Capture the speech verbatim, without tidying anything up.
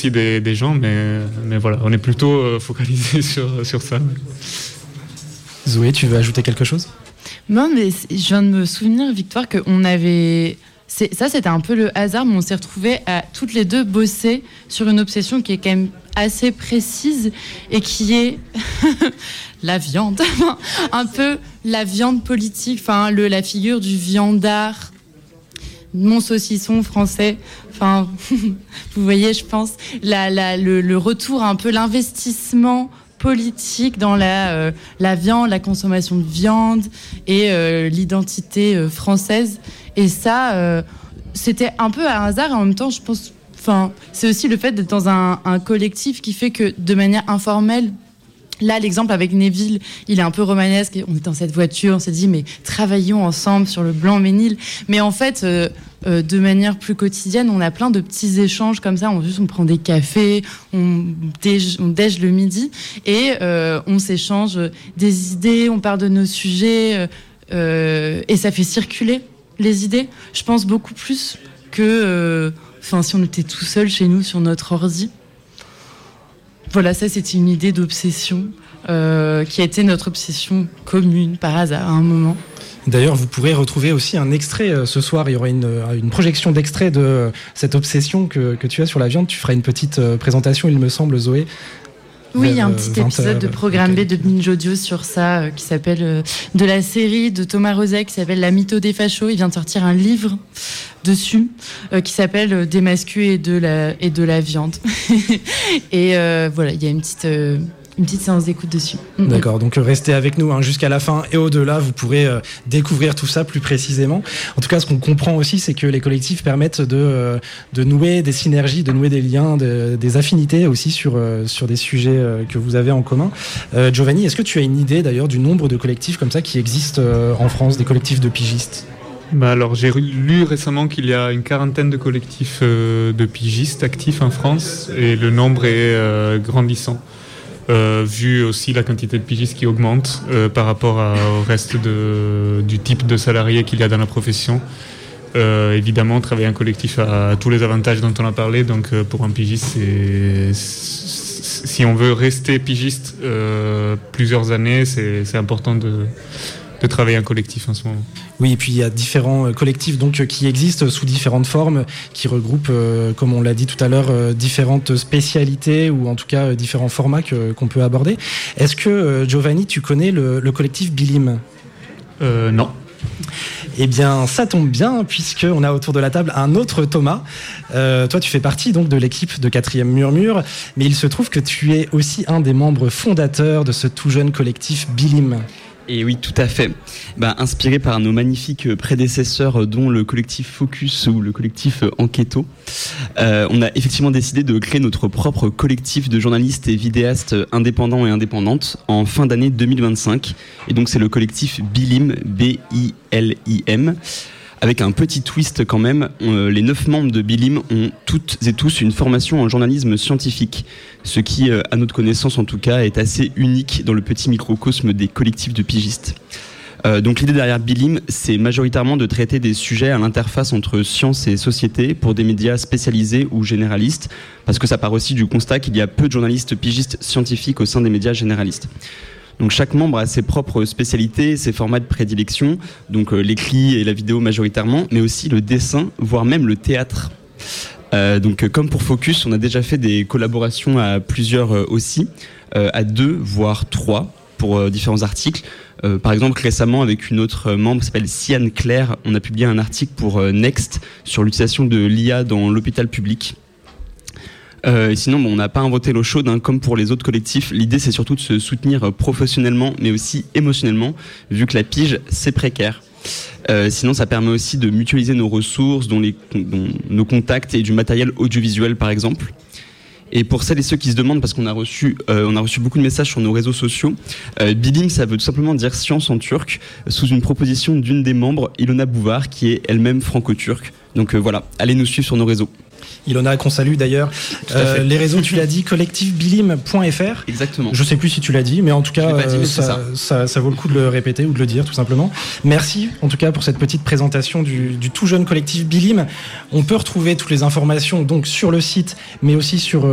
aussi des, des gens, mais, mais voilà, on est plutôt focalisé sur, sur ça. Zoé, tu veux ajouter quelque chose ? Non, mais je viens de me souvenir, Victoire, qu'on avait... C'est, ça, c'était un peu le hasard, mais on s'est retrouvés à toutes les deux bosser sur une obsession qui est quand même assez précise et qui est la viande. Un peu la viande politique, enfin, le, la figure du viandard, mon saucisson français. Enfin, vous voyez, je pense, la, la, le, le retour, un peu l'investissement politique dans la, euh, la viande, la consommation de viande et euh, l'identité euh, française. Et ça, euh, c'était un peu un hasard. Et en même temps, je pense, enfin, c'est aussi le fait d'être dans un, un collectif qui fait que, de manière informelle, là, l'exemple avec Neville, il est un peu romanesque. On est dans cette voiture, on s'est dit, mais travaillons ensemble sur le Blanc-Ménil. Mais en fait, euh, euh, de manière plus quotidienne, on a plein de petits échanges comme ça. On, juste, on prend des cafés, on déj, on déj le midi et euh, on s'échange des idées, on parle de nos sujets euh, et ça fait circuler les idées. Je pense beaucoup plus que enfin, euh, si on était tout seul chez nous sur notre ordi. Voilà, ça c'était une idée d'obsession euh, qui a été notre obsession commune par hasard à un moment. D'ailleurs, vous pourrez retrouver aussi un extrait euh, ce soir. Il y aura une, une projection d'extrait de euh, cette obsession que, que tu as sur la viande. Tu feras une petite euh, présentation, il me semble, Zoé. Oui, il y a un petit épisode de Programme B de Binge Audio sur ça euh, qui s'appelle euh, de la série de Thomas Rozek qui s'appelle La mytho des fachos. Il vient de sortir un livre dessus euh, qui s'appelle euh, Des mascus et de la et de la viande. Et euh, voilà, il y a une petite euh, une petite séance d'écoute dessus. D'accord, donc restez avec nous hein, jusqu'à la fin et au-delà, vous pourrez euh, découvrir tout ça plus précisément. En tout cas, ce qu'on comprend aussi, c'est que les collectifs permettent de, euh, de nouer des synergies, de nouer des liens, de, des affinités aussi sur, euh, sur des sujets euh, que vous avez en commun. Euh, Giovanni, est-ce que tu as une idée d'ailleurs du nombre de collectifs comme ça qui existent euh, en France, des collectifs de pigistes ? Bah alors, j'ai lu récemment qu'il y a une quarantaine de collectifs euh, de pigistes actifs en France et le nombre est euh, grandissant. Euh, vu aussi la quantité de pigistes qui augmente euh, par rapport à, au reste de, du type de salariés qu'il y a dans la profession. Euh, évidemment, travailler en collectif a, a tous les avantages dont on a parlé, donc euh, pour un pigiste, c'est, c'est, si on veut rester pigiste euh, plusieurs années, c'est, c'est important de, de travailler en collectif en ce moment. Oui, et puis il y a différents collectifs donc, qui existent sous différentes formes, qui regroupent, euh, comme on l'a dit tout à l'heure, euh, différentes spécialités ou en tout cas euh, différents formats que, qu'on peut aborder. Est-ce que, euh, Giovanni, tu connais le, le collectif Bilim ? euh, Non. Eh bien, ça tombe bien, puisqu'on a autour de la table un autre Thomas. Euh, toi, tu fais partie donc de l'équipe de Quatrième Murmure, mais il se trouve que tu es aussi un des membres fondateurs de ce tout jeune collectif Bilim. Et oui, tout à fait. Bah, inspiré par nos magnifiques prédécesseurs, dont le collectif Focus ou le collectif Enquêto, euh, on a effectivement décidé de créer notre propre collectif de journalistes et vidéastes indépendants et indépendantes en fin d'année deux mille vingt-cinq. Et donc, c'est le collectif Bilim, B I L I M. Avec un petit twist quand même, on, les neuf membres de Bilim ont toutes et tous une formation en journalisme scientifique, ce qui, à notre connaissance en tout cas, est assez unique dans le petit microcosme des collectifs de pigistes. Euh, donc l'idée derrière Bilim, c'est majoritairement de traiter des sujets à l'interface entre science et société pour des médias spécialisés ou généralistes, parce que ça part aussi du constat qu'il y a peu de journalistes pigistes scientifiques au sein des médias généralistes. Donc chaque membre a ses propres spécialités, ses formats de prédilection, donc euh, l'écrit et la vidéo majoritairement, mais aussi le dessin, voire même le théâtre. Euh, donc euh, comme pour Focus, on a déjà fait des collaborations à plusieurs euh, aussi, euh, à deux, voire trois, pour euh, différents articles. Euh, par exemple, récemment, avec une autre membre qui s'appelle Siane Claire, on a publié un article pour euh, Next sur l'utilisation de l'I A dans l'hôpital public. Euh, et sinon, bon, on n'a pas inventé l'eau chaude, hein, comme pour les autres collectifs. L'idée, c'est surtout de se soutenir professionnellement, mais aussi émotionnellement, vu que la pige, c'est précaire. Euh, sinon, ça permet aussi de mutualiser nos ressources, dont, les, dont nos contacts et du matériel audiovisuel, par exemple. Et pour celles et ceux qui se demandent, parce qu'on a reçu, euh, on a reçu beaucoup de messages sur nos réseaux sociaux, euh, Bilim, ça veut tout simplement dire science en turc, sous une proposition d'une des membres, Ilona Bouvar, qui est elle-même franco-turque. Donc euh, voilà, allez nous suivre sur nos réseaux. Ilona, qu'on salue d'ailleurs. Euh, les réseaux, tu l'as dit, collectif bilim point f r. Exactement. Je sais plus si tu l'as dit, mais en tout cas, dit, mais ça, ça. Ça, ça vaut le coup de le répéter ou de le dire, tout simplement. Merci, en tout cas, pour cette petite présentation du, du tout jeune collectif Bilim. On peut retrouver toutes les informations donc sur le site, mais aussi sur